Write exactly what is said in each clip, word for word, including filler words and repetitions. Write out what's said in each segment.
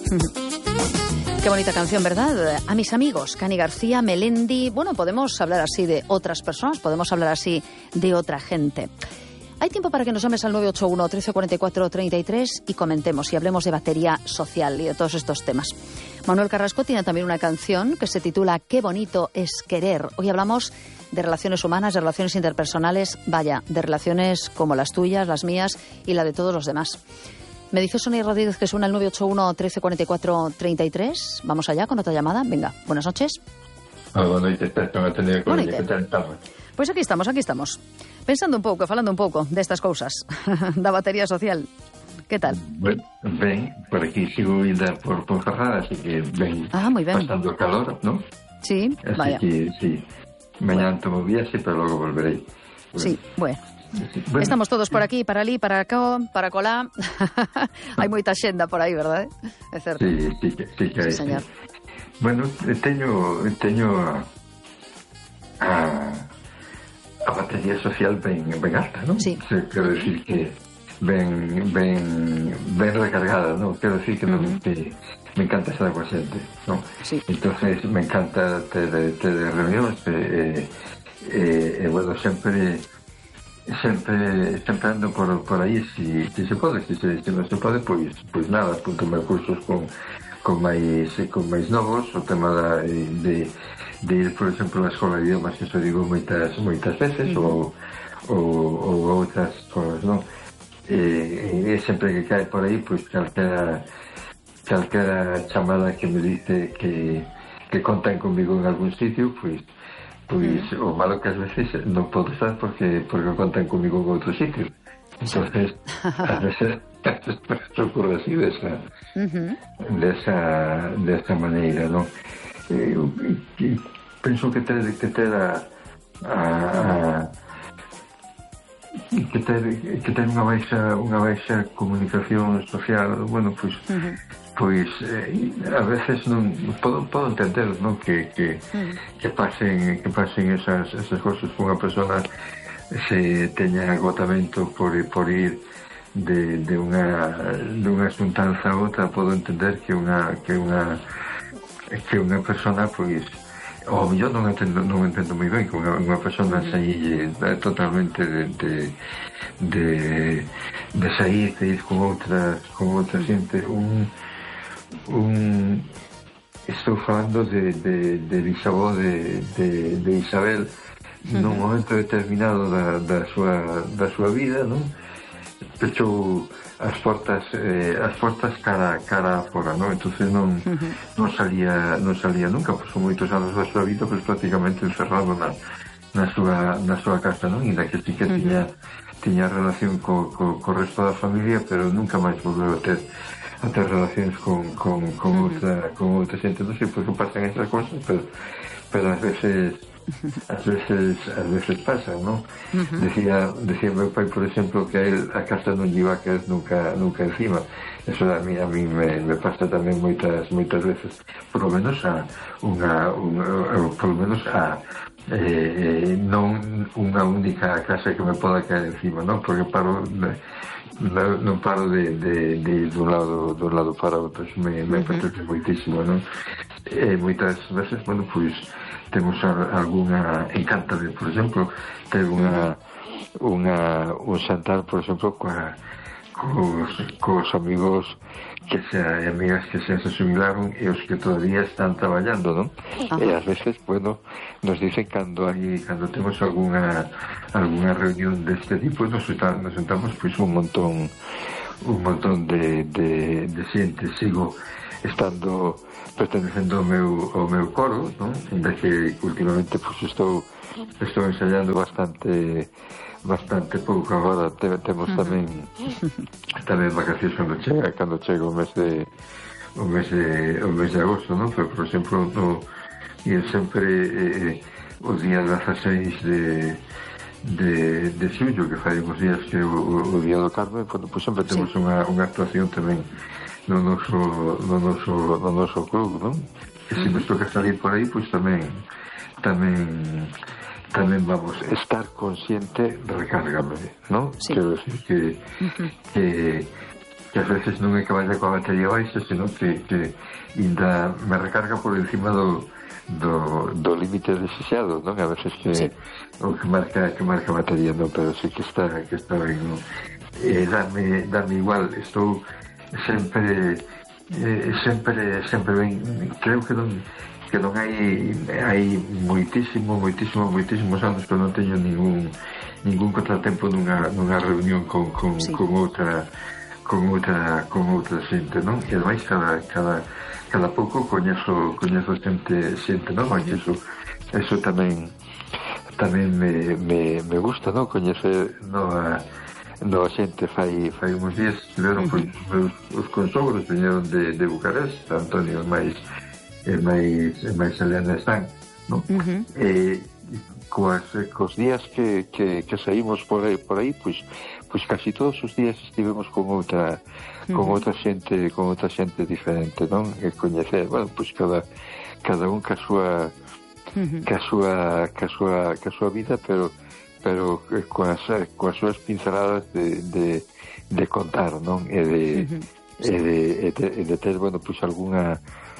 Qué bonita canción, ¿verdad? A mis amigos, Cani García, Melendi. Bueno, podemos hablar así de otras personas, podemos hablar así de otra gente. Hay tiempo para que nos llames al nueve ocho uno, trece cuarenta y cuatro, treinta y tres y comentemos y hablemos de batería social y de todos estos temas. Manuel Carrasco tiene también una canción que se titula Qué bonito es querer. Hoy hablamos de relaciones humanas, de relaciones interpersonales, vaya, de relaciones como las tuyas, las mías y la de todos los demás. Me dice Sonia Rodríguez que suena el nueve ocho uno, trece cuarenta y cuatro, treinta y tres. Vamos allá con otra llamada. Venga, buenas noches. Boa noite, Pois aquí estamos, aquí estamos. Pensando un pouco, falando un pouco destas cousas da batería social. Que tal? Ben, ben, por aquí sigo ainda por Ponferrada, así que ben, ah, moi ben. Pasando o calor, ¿no? Sí, así vaya. que, sí, mañana bueno. Tomo viaxe, pero logo volverei. Bueno. Sí, bueno. Bueno, estamos todos por aquí, para ali, para acá, para colá. Hai moita xenda por aí, verdade? É certo. Sí, sí, sí, sí que hai. Sí, señor. Bueno, teño teño a, a a batería social ben ben alta, ¿no? Sí. Se, quero decir que ben ben ben recargada, ¿no? Quero decir que, uh-huh. non, que me encanta estar coa xente, ¿no? Sí. Entonces me encanta ter, ter reunións e eh, eh, eh, bueno, sempre sempre sempre ando por, por aí si, si se pode, si, se, si non se pode, pois, pois nada, apunto meus cursos con con máis con máis novos, o tema da, de, de ir, por exemplo, a escola de idiomas, que eso digo moitas moitas veces, uh-huh. ou, ou, ou outras cousas, non? E, e sempre que cae por aí, pois calquera calquera chamada que me dice que, que contan comigo en algún sitio, pois pois uh-huh. o malo que ás veces non podo estar porque porque contan comigo en outro sitio. Entonces, a veces, a veces ocurre así de esa, uh-huh. de esa, de esa maneira, ¿no? Eh, eh, penso que ter que ter a, a, a que ter que ter unha baixa unha baixa comunicación social, bueno, pois uh-huh. pois eh, a veces non podo, podo entender, non, que que, uh-huh. que pasen que pasen esas esas cousas con unha persona se teña agotamento por, por ir de, de unha de unha xuntanza a outra. Podo entender que unha que unha que unha persona pois ao mellor non entendo non entendo moi ben que unha, unha persona saílle totalmente de de, de de sair de ir con outras con outra xente un un estou falando de, de, de bisavó de, de, de Isabel nun momento determinado da, da, súa, da súa vida, non? Pechou as portas eh, as portas cara cara fora, non? Entonces non uh-huh. non salía non salía nunca, pois son moitos anos da súa vida, pois prácticamente encerrado na na súa na súa casa, non? E da que sí que uh-huh. tiña tiña relación co, co, co resto da familia, pero nunca máis volveu a ter a ter relacións con con con uh-huh. outra con outra xente. Non sei por que pasan esas cosas, pero pero ás veces Ás veces, ás veces pasa, ¿no? Uh-huh. Decía, decía meu pai, por exemplo, que a él a casa non lle iba a caer nunca, nunca encima. Eso a mí, a mí me, me pasa tamén moitas, moitas veces. Por lo menos a unha, unha por lo menos a eh, non unha única casa que me poda caer encima, ¿no? Porque paro non, non paro de, de, de ir dun lado, dun lado para outro. Eso me, me uh-huh. apetece moitísimo, ¿no? E moitas veces, bueno, pois temos algunha encántame, por exemplo, ter unha unha un xantar, por exemplo, coa cos, cos amigos que xa e amigas que xa se jubilaron e os que todavía están traballando, non? Uh-huh. E ás veces, bueno, nos dicen cando hai cando temos algunha algunha reunión deste tipo, nos, nos sentamos pois un montón un montón de, de, de xente. Sigo estando pertenecendo ao meu, ao meu coro, non? Ainda que últimamente pues, estou estou ensayando bastante bastante pouco agora. Temos tamén tamén vacacións cando chega cando chega o mes de o mes de, o mes de agosto, non? Pero, por exemplo, no, e sempre eh, o día dezaseis de de, de xullo, que fai uns días que o, o día do Carme, pues, pues sempre temos sí. unha, unha actuación tamén no noso, no noso, no noso club, non? Que se nos toca salir por aí, pois tamén tamén tamén vamos estar consciente, recárgame, non? Sí. Quero decir que, uh-huh. que que ás veces non é que vaya coa batería baixa, senón que, que ainda me recarga por encima do do, do límite desexado, non? A veces que sí. o que marca que marca a batería, non, pero sí que está que está ben, non? Eh, dame, dame igual, estou sempre eh, sempre sempre ben, creo que non que non hai hai moitísimo, moitísimo, moitísimos anos que non teño ningún ningún contratempo nunha, nunha reunión con, con, sí. con outra con outra con outra xente, non? E ademais cada cada cada pouco coñezo coñezo xente xente nova, e iso eso tamén tamén me, me, me gusta, non? Coñecer nova nova xente. Fai fai uns días estiveron uh-huh. os, os consogros viñeron de, de Bucarest, Antonio máis e máis e máis Elena están, non? Uh-huh. E coas cos días que, que, que saímos por aí, por aí pois pois casi todos os días estivemos con outra con outra xente con outra xente diferente, non? E coñecer, bueno, pois cada cada un ca súa uh-huh. ca súa ca súa ca súa vida, pero pero coas coas súas pinceladas de, de, de contar, non? E de, uh-huh. e de, e de, e de ter, bueno, pois algunha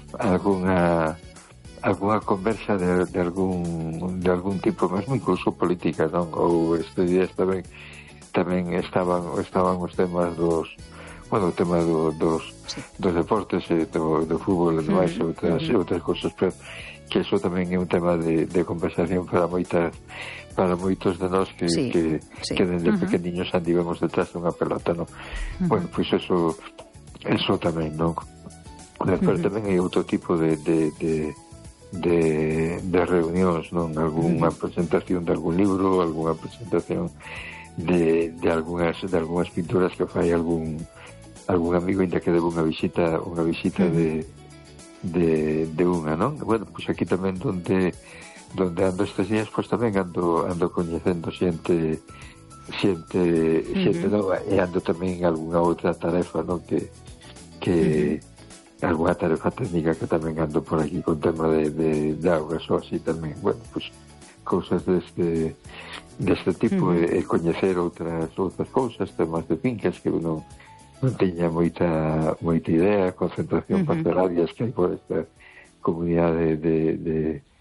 algunha algunha conversa de, de algún de algún tipo, mesmo incluso política, non? Ou estes días tamén tamén estaban estaban os temas dos, bueno, o tema do, dos sí. dos deportes e do, do fútbol e demais, uh-huh. outras, uh-huh. outras cosas, pero que eso tamén é un tema de, de conversación para moitas para moitos de nós que, sí. que, sí. que desde uh-huh. pequeniños andivemos detrás dunha pelota, non? Uh-huh. Bueno, pois pues eso eso tamén, non? Pero uh-huh. tamén hai outro tipo de de, de de, de reunións, non? Algúnha uh-huh. presentación de algún libro, algunha presentación de, de algunhas de algunhas pinturas que fai algún algún amigo, ainda que debe unha visita unha visita uh-huh. de, de de unha, non? Bueno, pois pues aquí tamén donde donde ando estes días, pois pues tamén ando ando coñecendo xente xente uh-huh. xente nova, e ando tamén algunha outra tarefa, non? Que que uh-huh. algunha tarefa técnica que tamén ando por aquí con tema de, de, de augas ou así tamén, bueno, pois pues, cousas deste deste tipo, uh-huh. e, e coñecer outras outras cousas, temas de fincas que uno non teña moita moita idea, concentración uh-huh. parcelarias que hai por esta comunidade de, de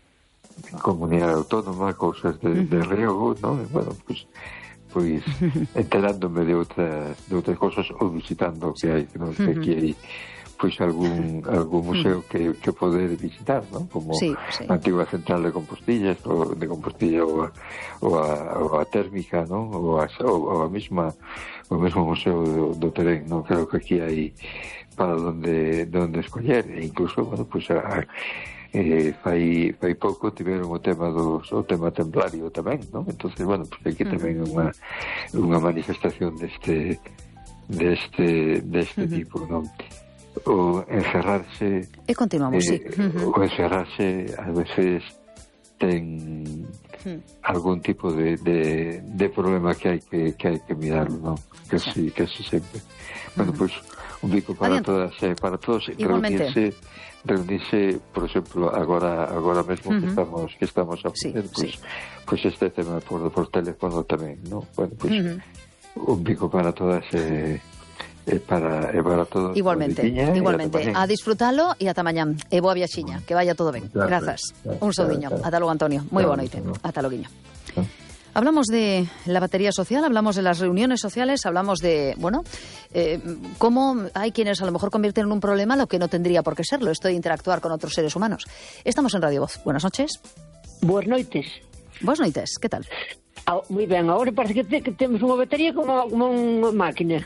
comunidade autónoma, cousas de, uh-huh. de rego, non? E, bueno, pois pois enterándome de outras de outras cousas ou visitando o que hai, que non sei uh-huh. que hai pois algún algún museo que, que poder visitar, non? Como sí, sí. a antiga central de Compostillas ou de Compostilla ou a, ou a, ou a térmica, non? Ou a, ou a mesma o mesmo museo do, do Terén, non? Creo que aquí hai para donde donde escoller, e incluso, bueno, pois a, eh, fai fai pouco tiveron o tema dos o tema templario tamén, non? Entonces, bueno, pois aquí tamén é unha unha manifestación deste deste deste uh-huh. tipo, non? O encerrarse e continuamos, eh, sí. Uh-huh. O encerrarse a veces ten uh-huh. algún tipo de, de, de problema que hai que, que hai que mirar, non? Que sí, que sí sempre. Bueno, uh-huh. pois pues, un bico para Adiante. todas, eh, para todos reunirse, reunirse, por exemplo, agora agora mesmo uh-huh. que estamos que estamos a facer, sí, pois, sí. pois este tema por por teléfono tamén, non? Bueno, pois pues, uh-huh. un bico para todas eh E para, e para todos. Igualmente, igualmente. A disfrutalo e ata mañán. E boa viaxiña, que vaya todo ben. Grazas. Un saudiño. Ata logo, Antonio. Moi boa noite. Ata loguiño. Hablamos de la batería social, hablamos de las reuniones sociales, hablamos de, bueno, eh, cómo hay quienes a lo mejor convierten en un problema lo que no tendría por qué serlo, esto de interactuar con otros seres humanos. Estamos en Radio Voz. Buenas noches. Buenas noites. Buenas noites, ¿qué tal? Ah, moi ben, agora parece que, te, que temos unha batería como, como unha máquina.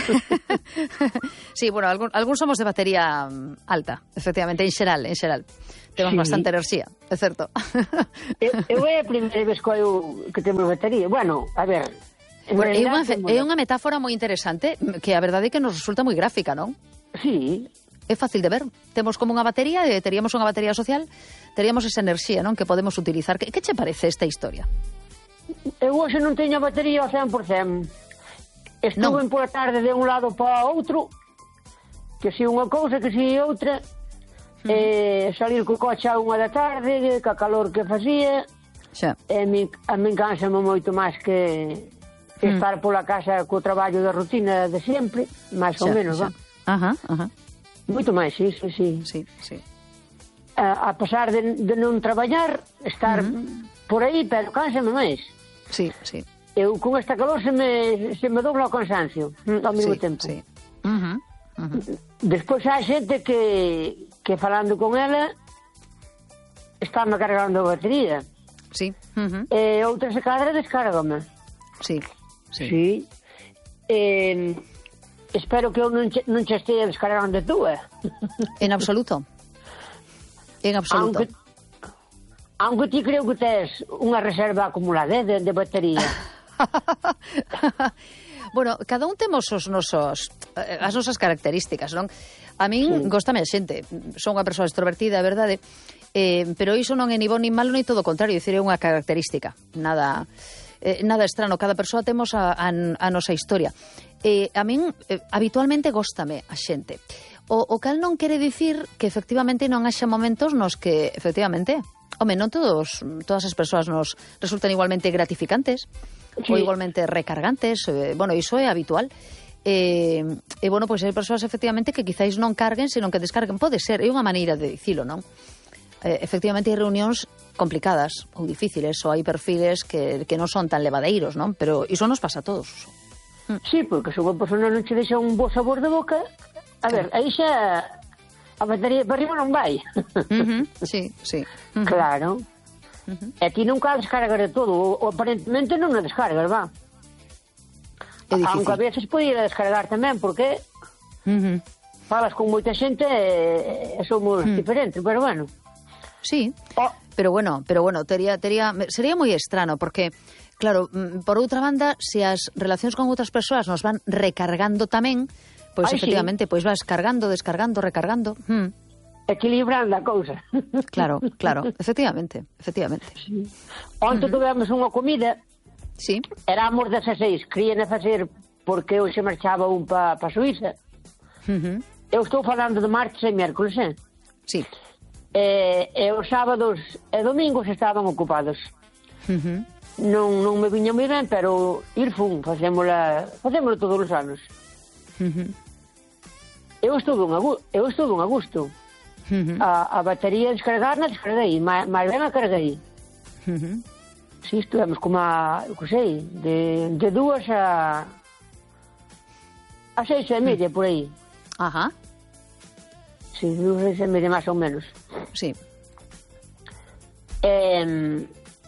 Sí, bueno, algún, algún somos de batería alta, efectivamente, en xeral, en xeral. Temos sí. bastante enerxía, é certo. Eu, eu é a primeira vez que, eu, que temos batería. Bueno, a ver... Bueno, é, unha, é unha metáfora moi interesante, que a verdade é que nos resulta moi gráfica, non? Sí. É fácil de ver. Temos como unha batería, e teríamos unha batería social, teríamos esa enerxía, non? Que podemos utilizar. Que, que che parece esta historia? Eu hoxe non teño a batería ao cen por cen. Estuve no. por a tarde de un lado para outro, que si unha cousa, que si outra, mm. eh, salir co coche a unha da tarde, ca calor que facía, xa. E a min, a min cánsame moito máis que, estar mm. pola casa co traballo da rutina de sempre, máis ou menos, va. Ajá, ajá. Moito máis, sí, sí, sí. Sí, sí. A, a pesar de, de non traballar, estar mm. por aí, pero cánsame máis. Sí, sí. Eu con esta calor se me, se me dobla o cansancio ao mesmo sí, tempo. Sí. Uh-huh, uh-huh. Despois hai xente que, que falando con ela estáme cargando a batería. Sí. Uh-huh. E outra se cadra descárgame. Sí, sí. Sí. Eh, espero que eu non che, non che estea descargando a túa. En absoluto. En absoluto. Aunque, aunque ti creo que tes unha reserva acumulada de, de batería. Bueno, cada un temos os nosos as nosas características, non? A min sí. Góstame a xente. Son unha persoa extrovertida, é verdade, eh, pero iso non é ni bo ni malo, ni todo o contrario, dicir, é unha característica. Nada eh, nada estrano, cada persoa temos a, a, a nosa historia. Eh, a min eh, habitualmente góstame a xente. O, o cal non quere dicir que efectivamente non haxa momentos nos que efectivamente, home, non todos todas as persoas nos resultan igualmente gratificantes. Sí. Ou igualmente recargantes, eh, bueno, iso é habitual. E, eh, eh, bueno, pois hai persoas efectivamente que quizáis non carguen, senón que descarguen. Pode ser, é unha maneira de dicilo, non? Eh, efectivamente hai reunións complicadas ou difíciles, ou hai perfiles que, que non son tan levadeiros, non? Pero iso nos pasa a todos. Mm. Sí, porque se unha persona non che deixa un bo sabor de boca, a ver, aí xa a batería para arriba non vai. Uh-huh. Sí, sí. Uh-huh. Claro. Uh-huh. E ti nunca descargas de todo, ou aparentemente non a descargas, va. É difícil. Aunque a veces podía descargar tamén, porque uh-huh. falas con moita xente e, e somos uh-huh. diferentes, pero bueno. Sí, oh. pero bueno, pero bueno, tería, tería, sería moi estrano, porque, claro, por outra banda, se as relacións con outras persoas nos van recargando tamén, pois Ay, efectivamente, sí. pois vas cargando, descargando, recargando. Hmm. Equilibrando a cousa. Claro, claro, efectivamente, efectivamente. Sí. Onte uh-huh. tivemos unha comida. Sí. Éramos dezaseis, querían facer porque hoxe marchaba un pa, pa Suíza. Uh-huh. Eu estou falando de martes e miércoles, eh? Sí. E, e os sábados e domingos estaban ocupados. Uh-huh. Non, non me viña moi ben, pero ir fun, facémola, facémola todos os anos. Uh-huh. Eu estuve un a, eu estuve un a gusto. Uh-huh. A, a batería descargar na descarguei, máis ben a carguei. Uh-huh. Si, estuvemos como a, eu que sei, de, de dúas a a seis e media, por aí. Ajá. Si, sí, dúas a seis e media, máis ou menos. Sí. Eh,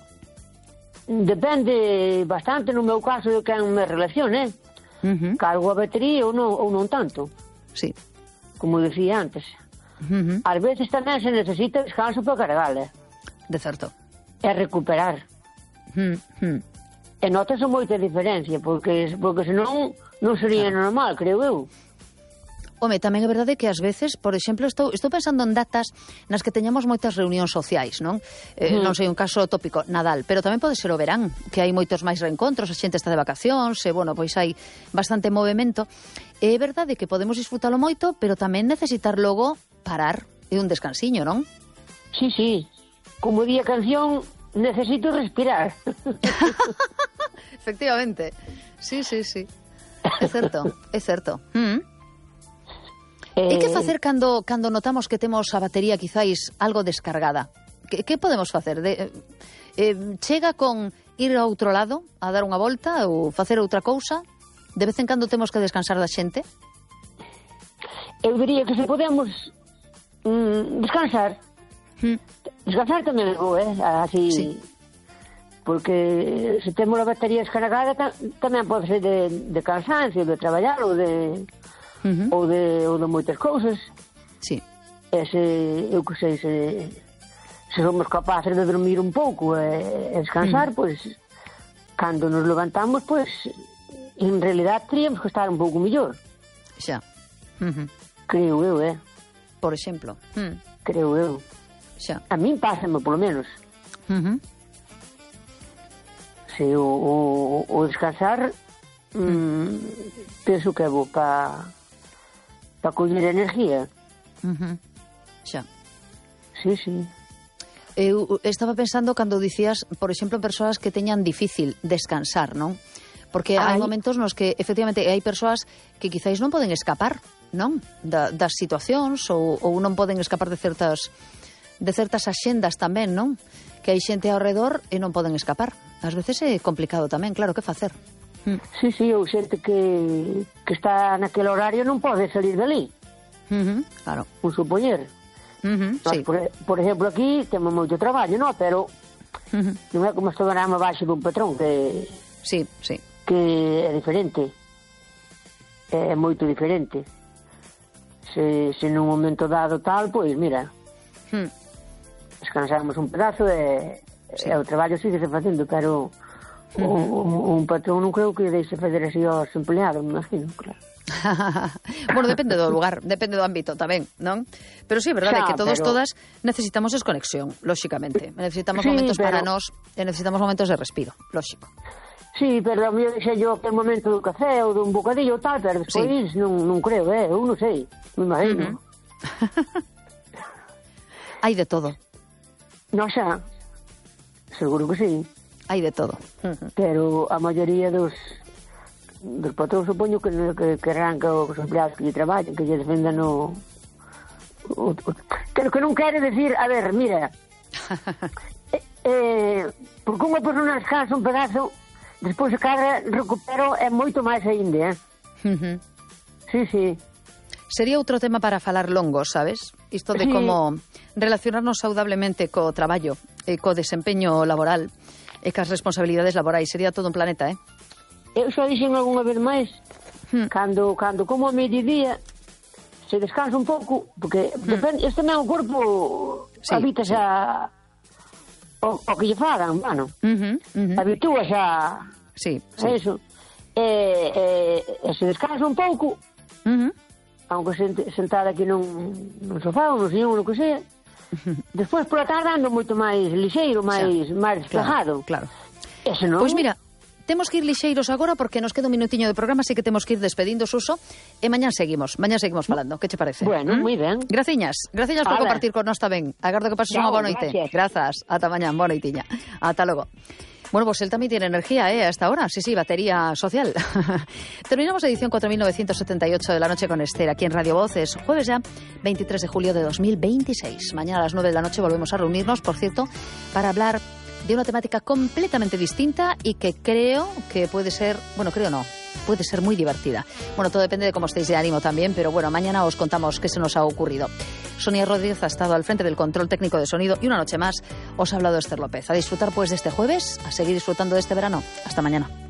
depende bastante, no meu caso, de quen me relacione, eh? Uh-huh. Cargo a batería ou non, ou non tanto. Sí. Como dicía antes. Uh-huh. Ás veces tamén se necesita descanso para cargala. De certo. E recuperar. Uh-huh. E notase moita diferencia, porque, porque senón non sería claro. Normal, creo eu. Home, tamén é verdade que ás veces, por exemplo, estou, estou pensando en datas nas que teñamos moitas reunións sociais, non? Eh, mm. Non sei, un caso tópico, Nadal, pero tamén pode ser o verán, que hai moitos máis reencontros, a xente está de vacacións, e, bueno, pois hai bastante movimento. É verdade que podemos disfrutalo moito, pero tamén necesitar logo parar e un descansiño, non? Sí, sí. Como di a canción, necesito respirar. Efectivamente. Sí, sí, sí. É certo, é certo. Mm. Eh... E que facer cando, cando notamos que temos a batería quizáis algo descargada? Que, que podemos facer? De, eh, chega con ir a outro lado a dar unha volta ou facer outra cousa? De vez en cando temos que descansar da xente? Eu diría que se podemos mm, descansar. Mm. Descansar tamén é bo, eh? Así... Sí. Porque se temos a batería descargada ta, tamén pode ser de, de cansancio, de traballar ou de... Uh-huh. ou de ou de moitas cousas. Sí. E se, eu que sei, se, se somos capaces de dormir un pouco e, e descansar, uh-huh. pois, cando nos levantamos, pois, en realidad teríamos que estar un pouco mellor. Xa. Uh-huh. Creo eu, eh? Por exemplo. Uh-huh. Creo eu. Xa. A min pásame, polo menos. Uh-huh. Se o, o, o descansar, uh-huh. mm, penso que é bo para... para coller energía. Uh-huh. Xa. Sí, sí. Eu estaba pensando cando dicías, por exemplo, en persoas que teñan difícil descansar, non? Porque hai, hai momentos nos que, efectivamente, hai persoas que quizáis non poden escapar, non? Da, das situacións ou, ou non poden escapar de certas de certas axendas tamén, non? Que hai xente ao redor e non poden escapar. Ás veces é complicado tamén, claro, que facer? Mm. Sí, sí, ou xente que, que está naquele horario non pode salir dali. Uh-huh, claro. Un supoñer. Uh-huh, Nos, sí. por, por exemplo, aquí temos moito traballo, non? Pero uh-huh. non é como estudaramos baixo dun patrón que... Sí, sí. Que é diferente. É moito diferente. Se, se nun momento dado tal, pois, mira, hmm. descansamos un pedazo e, sí. e o traballo síguese facendo, pero uh-huh. un, un patrón non creo que deixe fazer así aos empleados, me imagino, claro. Bueno, depende do lugar, depende do ámbito tamén, non? Pero sí, é verdade, xa, que todos, pero... todas necesitamos desconexión, lóxicamente. Necesitamos sí, momentos pero... para nós e necesitamos momentos de respiro, lóxico. Sí, pero a mí deixei yo aquel momento do café ou dun bocadillo tal, pero despois sí. non, non creo, eh, eu non sei, me imagino. Uh-huh. Hai de todo. Non xa, seguro que sí. Hai de todo. Uh-huh. Pero a maioría dos... dos patrón supoño que, que, que arranca os empleados que lle traballan, que lle defendan o, o, o que, que non quere decir, a ver, mira eh, eh, porque unha persona descansa un pedazo, despois se cada recupero é moito máis ainda, eh? Uh-huh. Sí, sí. Sería outro tema para falar longo, sabes? Isto de sí. como relacionarnos saudablemente co traballo, e co desempeño laboral e cas responsabilidades laborais, sería todo un planeta, eh? Eu xa dixen algunha vez máis, hmm. cando, cando como a mediodía, se descansa un pouco, porque hmm. depende, este mesmo corpo sí, habita xa sí. o, o que lle fagan, bueno, uh-huh, uh-huh. habitúa xa sí, sí. a eso. E, e, e se descansa un pouco, uh-huh. aunque sent, sentada aquí nun, nun sofá ou nun sillón ou no que sea, uh-huh. despois pola tarde ando moito máis lixeiro, máis, sí. máis despejado. Claro, claro. Eso non... Pois pues mira, temos que ir lixeiros agora porque nos queda un minutiño de programa, así que temos que ir despedindo, Suso, e mañán seguimos, mañán seguimos falando. Que che parece? Bueno, ¿Mm? moi ben. Graciñas, graciñas por compartir con nós tamén. Agardo que pases unha boa noite. Grazas, ata mañán, boa noitiña. Ata logo. Bueno, pues él también tiene energía, ¿eh? A esta hora. Sí, sí, batería social. Terminamos la edición cuatro mil novecientos setenta y ocho de La Noche con Esther, aquí en Radio Voces. Jueves ya, veintitrés de julio de dos mil veintiséis. Mañana a las nueve de la noche volvemos a reunirnos, por cierto, para hablar de una temática completamente distinta y que creo que puede ser, bueno, creo no, puede ser muy divertida. Bueno, todo depende de cómo estéis de ánimo también, pero bueno, mañana os contamos qué se nos ha ocurrido. Sonia Rodríguez ha estado al frente del control técnico de sonido y una noche más os ha hablado Esther López. A disfrutar pues de este jueves, a seguir disfrutando de este verano. Hasta mañana.